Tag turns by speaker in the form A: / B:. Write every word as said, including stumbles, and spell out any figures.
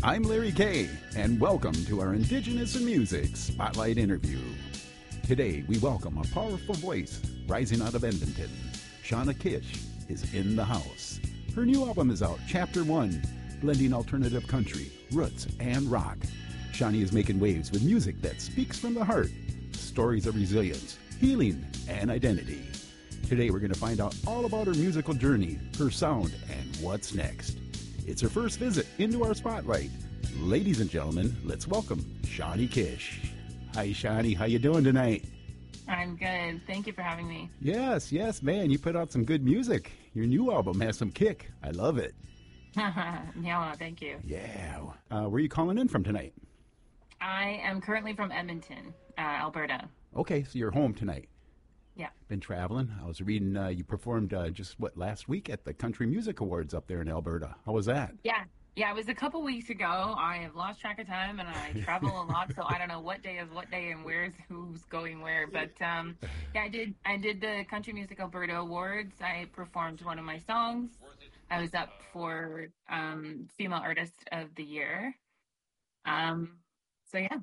A: I'm Larry Kay, and welcome to our Indigenous in Music Spotlight interview. Today, we welcome a powerful voice rising out of Edmonton. Shauna Kish is in the house. Her new album is out, Chapter one, blending alternative country, roots, and rock. Shawnee is making waves with music that speaks from the heart, stories of resilience, healing, and identity. Today, we're going to find out all about her musical journey, her sound, and what's next. It's her first visit into our spotlight. Ladies and gentlemen, let's welcome Shawnee Kish. Hi, Shawnee. How you doing tonight?
B: I'm good. Thank you for having me.
A: Yes, yes, man. You put out some good music. Your new album has some kick. I love it.
B: Yeah, thank you.
A: Yeah. Uh, where are you calling in from tonight?
B: I am currently from Edmonton, uh, Alberta.
A: Okay, so you're home tonight.
B: Yeah.
A: Been traveling. I was reading uh, you performed uh, just, what, last week at the Country Music Awards up there in Alberta. How was that?
B: Yeah. Yeah, it was a couple weeks ago. I have lost track of time, and I travel a lot, so I don't know what day is what day and where's who's going where. But um, yeah, I did. I did the Country Music Alberta Awards. I performed one of my songs. I was up for um, Female Artist of the Year. Um, so yeah,